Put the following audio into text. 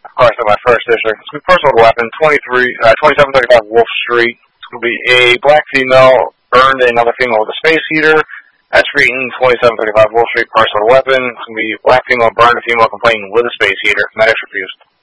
Of course, in my first district. It's going to be personal weapon, 2735 Wolf Street. It's going to be a black female burned another female with a space heater. That's reading 2735 Wolf Street, personal weapon. It's going to be black female burned a female complaining with a space heater. Medics refused.